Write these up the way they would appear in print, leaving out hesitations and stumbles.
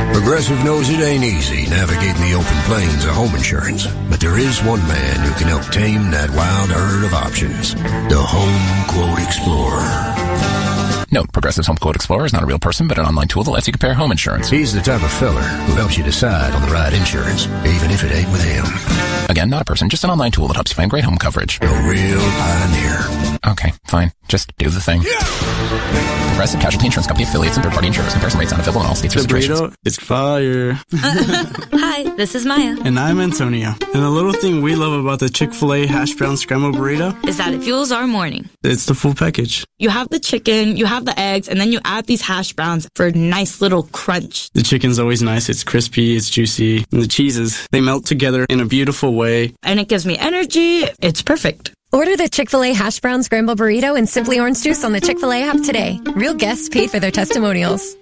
Progressive knows it ain't easy navigating the open plains of home insurance, but there is one man who can help tame that wild herd of options. The Home Quote Explorer. Note, Progressive's Home Quote Explorer is not a real person, but an online tool that lets you compare home insurance. He's the type of feller who helps you decide on the right insurance, even if it ain't with him. Again, not a person, just an online tool that helps you find great home coverage. A real pioneer. Okay, fine. Just do the thing. Progressive Casualty Insurance Company affiliates and third-party insurers. Comparison rates not available in all states or situations. Burrito is fire. Hi, this is Maya. And I'm Antonio. And the little thing we love about the Chick-fil-A hash brown scrambled burrito is that it fuels our morning. It's the full package. You have the chicken, you have the eggs, and then you add these hash browns for a nice little crunch. The chicken's always nice. It's crispy, it's juicy. And the cheeses, they melt together in a beautiful way. And it gives me energy. It's perfect. Order the Chick-fil-A hash brown scramble burrito and Simply Orange Juice on the Chick-fil-A app today. Real guests paid for their testimonials.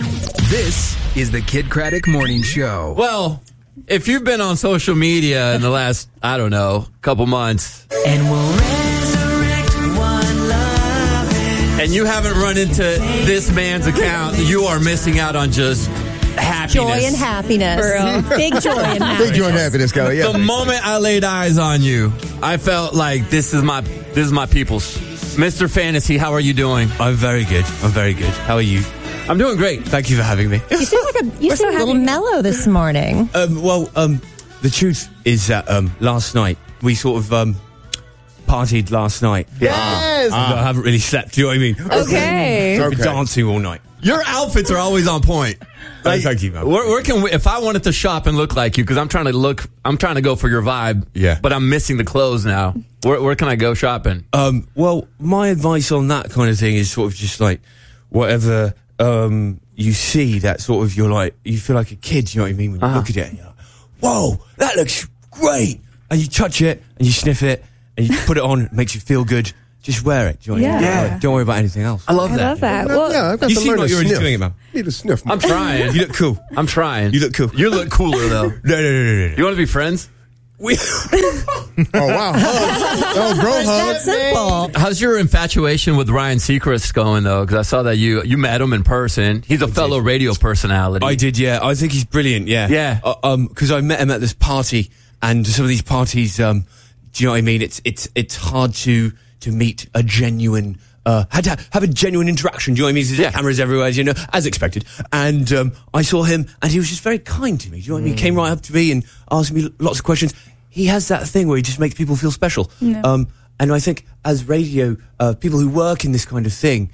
This is the Kid Craddock Morning Show. Well, if you've been on social media in the last, I don't know, couple months, and we'll resurrect one love, and you haven't run into this man's account, you are missing out on just happiness. Joy and happiness. Big joy and happiness. Big joy and happiness, go. Yeah. The moment I laid eyes on you, I felt like this is my people's. Mr. Fantasy, how are you doing? I'm very good. How are you? I'm doing great. Thank you for having me. You seem a little mellow this morning. The truth is that last night we sort of partied last night. Yes. I haven't really slept. Do you know what I mean? Okay. I've been dancing all night. Your outfits are always on point. Like, thank you, man. Where can we, if I wanted to shop and look like you, because I'm trying to go for your vibe. Yeah. But I'm missing the clothes now. Where can I go shopping? Well, my advice on that kind of thing is sort of just like whatever you see that sort of you feel like a kid. You know what I mean? When you look at it, and you're like, whoa, that looks great, and you touch it and you sniff it and you put it on. It makes you feel good. Just wear it. Do you know what I mean? Yeah. Don't worry about anything else. I love that. Well, yeah, I've got you to seem learn like to you're already sniff. doing it, man. Need to sniff. I'm trying. You look cool. I'm trying. You look cool. You look cooler though. No. You want to be friends? Oh, wow. That was bro hug. That's simple. How's your infatuation with Ryan Seacrest going though? Because I saw that you met him in person. He's a fellow radio personality. I did, yeah. I think he's brilliant, yeah. Yeah. Because I met him at this party, and some of these parties, do you know what I mean? It's hard to meet a genuine, had to have a genuine interaction. Do you know what I mean? There's cameras everywhere, you know, as expected. And I saw him, and he was just very kind to me. Do you know what I mean? He came right up to me and asked me lots of questions. He has that thing where he just makes people feel special. No. And I think as radio, people who work in this kind of thing,